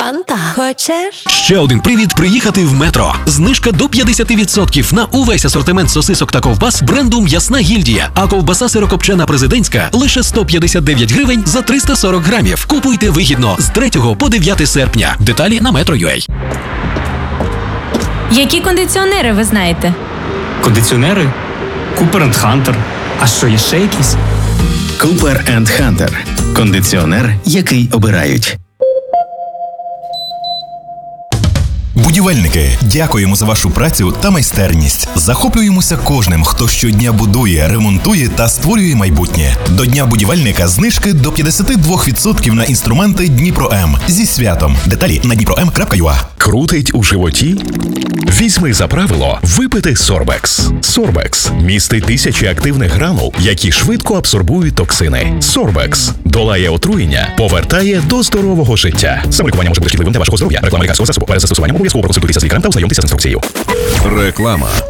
Фанта. Хочеш? Ще один привід приїхати в Метро. Знижка до 50% на увесь асортимент сосисок та ковбас бренду «М'ясна гільдія». А ковбаса сирокопчена президентська лише 159 гривень за 340 грамів. Купуйте вигідно з 3 по 9 серпня. Деталі на Metro.ua. Які кондиціонери ви знаєте? Кондиціонери? Cooper & Hunter. А що, є ще якісь? Cooper & Hunter. Кондиціонер, який обирають. Будівельники, дякуємо за вашу працю та майстерність. Захоплюємося кожним, хто щодня будує, ремонтує та створює майбутнє. До Дня будівельника знижки до 52% на інструменти Дніпро-М. Зі святом. Деталі на dnipro.m.ua. Крутить у животі? Візьми за правило випити Сорбекс. Сорбекс містить тисячі активних гранул, які швидко абсорбують токсини. Сорбекс долає отруєння, повертає до здорового життя. Самолікування може бути шкідливим для вашого здоров'я. Реклама лікарського засобу. Перед застосуванням обов'язково проконсультуйтеся з лікарем та ознайомтеся з інструкцією. Реклама.